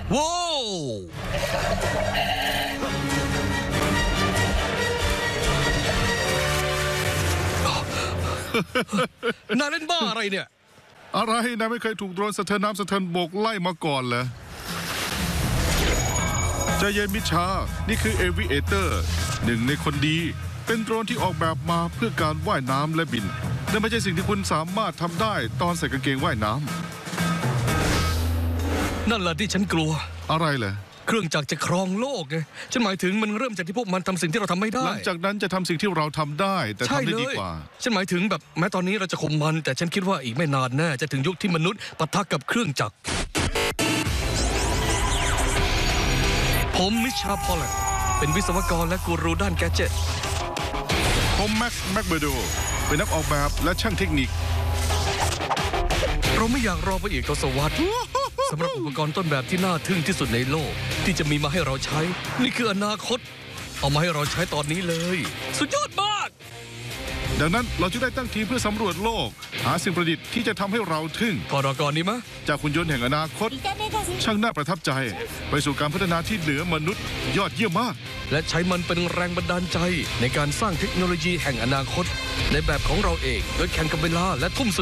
ว้าว นายเล่นบ้าอะไรเนี่ยอะไรนายไม่เคยถูกโดรนสะเทินน้ำสะเทินบกไล่มาก่อนเหรอใจเย็นมิชานี่คือเอวิเอเตอร์หนึ่งในคนดีเป็นโดรนที่ออกแบบมาเพื่อการว่ายน้ำและบินนั่นไม่ใช่สิ่งที่คุณสามารถทำได้ตอนใส่กางเกงว่ายน้ำนั่นแหละที่ฉันกลัวอะไรเหรอเครื่องจักรจะครองโลกไงฉันหมายถึงมันเริ่มจากที่พวกมันทำสิ่งที่เราทำไม่ได้หลังจากนั้นจะทำสิ่งที่เราทำได้แต่ทำได้ดีกว่าฉันหมายถึงแบบแม้ตอนนี้เราจะข่มมันแต่ฉันคิดว่าอีกไม่นานแน่จะถึงยุคที่มนุษย์ปะทะกับเครื่องจักรผมมิชาพอลแลนด์เป็นวิศวกรและกูรูด้านแกดเจ็ตผมแม็กเบอร์โดเป็นนักออกแบบและช่างเทคนิคเราไม่อยากรอไปอีกทศวรรษสำหรับอุปกรณ์ต้นแบบที่น่าทึ่งที่สุดในโลกที่จะมีมาให้เราใช้นี่คืออนาคตเอามาให้เราใช้ตอนนี้เลยสุดยอดมากดังนั้นเราจะได้ตั้งทีมเพื่อสำรวจโลกหาสิ่งประดิษฐ์ที่จะทำให้เราทึ่งพอรก่อนนี้มะจากหุ่นยนต์แห่งอนาคตช่างน่าประทับใจไปสู่การพัฒนาที่เหนือมนุษย์ยอดเยี่ยมมากและใช้มันเป็นแรงบันดาลใจในการสร้างเทคโนโลยีแห่งอนาคตในแบบของเราเองโดยแข่งกับเวลาและทุ่ม